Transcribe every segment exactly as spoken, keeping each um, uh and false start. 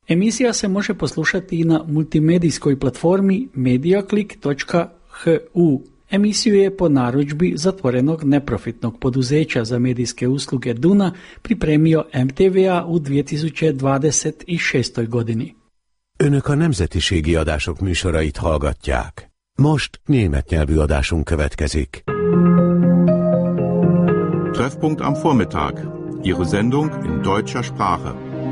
Emisija se može poslušati i na multimedijskoj platformi mediaklik točka h u. Emisiju je po narudžbi zatvorenog neprofitnog poduzeća za medijske usluge Duna pripremio em té vé á u dvije tisuće dvadeset šestoj godini. Önök a nemzetiségi adások műsorait hallgatják. Most német nyelvű adásunk következik. Treffpunkt am Vormittag. Ihre Sendung in deutscher Sprache.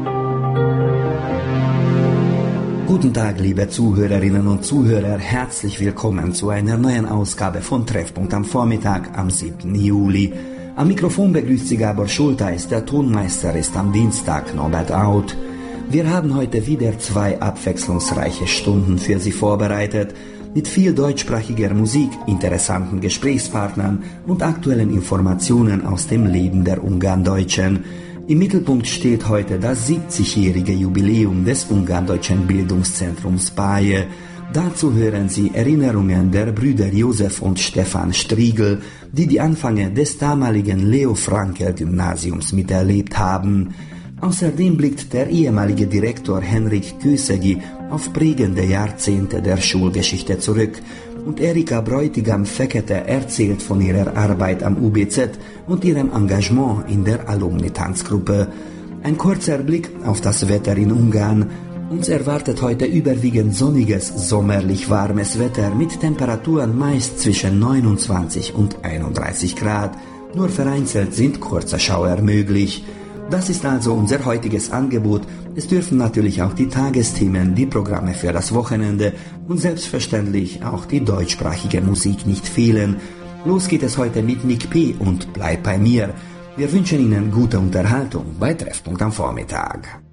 Guten Tag, liebe Zuhörerinnen und Zuhörer. Herzlich willkommen zu einer neuen Ausgabe von Treffpunkt am Vormittag am siebten Juli. Am Mikrofon begrüßt Sie Gabor Schulteis, der Tonmeister ist am Dienstag Norbert Out. Wir haben heute wieder zwei abwechslungsreiche Stunden für Sie vorbereitet, mit viel deutschsprachiger Musik, interessanten Gesprächspartnern und aktuellen Informationen aus dem Leben der Ungarndeutschen. Im Mittelpunkt steht heute das siebzigjährige Jubiläum des Ungarndeutschen Bildungszentrums Baje. Dazu hören Sie Erinnerungen der Brüder Josef und Stefan Striegel, die die Anfänge des damaligen Leo-Frankel-Gymnasiums miterlebt haben. Außerdem blickt der ehemalige Direktor Henrik Kőszegi auf prägende Jahrzehnte der Schulgeschichte zurück und Erika Bräutigam-Fekete erzählt von ihrer Arbeit am U B Z und ihrem Engagement in der Alumni-Tanzgruppe. Ein kurzer Blick auf das Wetter in Ungarn. Uns erwartet heute überwiegend sonniges, sommerlich warmes Wetter mit Temperaturen meist zwischen neunundzwanzig und einunddreißig Grad. Nur vereinzelt sind kurze Schauer möglich. Das ist also unser heutiges Angebot. Es dürfen natürlich auch die Tagesthemen, die Programme für das Wochenende und selbstverständlich auch die deutschsprachige Musik nicht fehlen. Los geht es heute mit Nick P. und Bleib bei mir. Wir wünschen Ihnen gute Unterhaltung bei Treffpunkt am Vormittag.